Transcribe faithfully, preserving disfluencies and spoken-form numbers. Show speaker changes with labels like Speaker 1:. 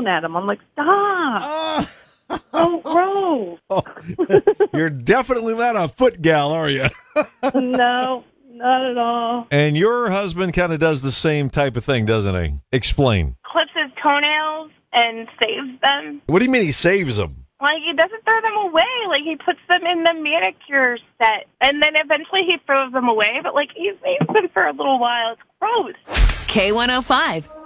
Speaker 1: yelling at him. I'm like, stop. Oh, gross.
Speaker 2: Oh, you're definitely not a foot gal, are you?
Speaker 1: No, not at all.
Speaker 2: And your husband kind of does the same type of thing, doesn't he? Explain.
Speaker 3: Clips his toenails and saves them.
Speaker 2: What do you mean he saves them?
Speaker 3: Like, he doesn't throw them away. Like, he puts them in the manicure set. And then eventually he throws them away. But, like, he saves them for a little while. It's gross.
Speaker 4: K one oh five,